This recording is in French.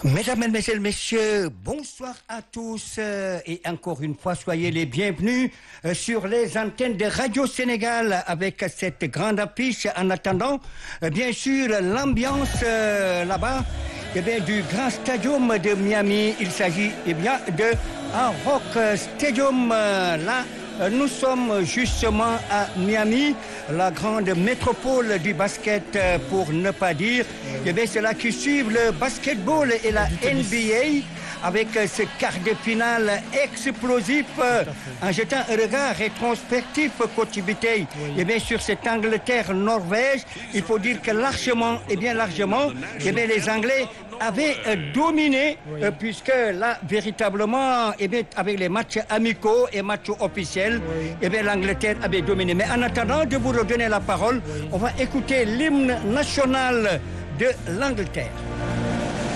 Mesdames, Mesdemoiselles, Messieurs, bonsoir à tous et encore une fois, soyez les bienvenus sur les antennes de Radio Sénégal avec cette grande affiche en attendant, bien sûr, l'ambiance là-bas du grand stadium de Miami. Il s'agit bien de un Rock Stadium là. Nous sommes justement à Miami, la grande métropole du basket, pour ne pas dire. C'est là qui suivent le basketball et la NBA avec ce quart de finale explosif en jetant un regard rétrospectif, Coach Biteye. Sur cette Angleterre-Norvège, il faut dire que largement, les Anglais avaient dominé, puisque là, véritablement, avec les matchs amicaux et matchs officiels, l'Angleterre avait dominé. Mais en attendant de vous redonner la parole, on va écouter l'hymne national de l'Angleterre.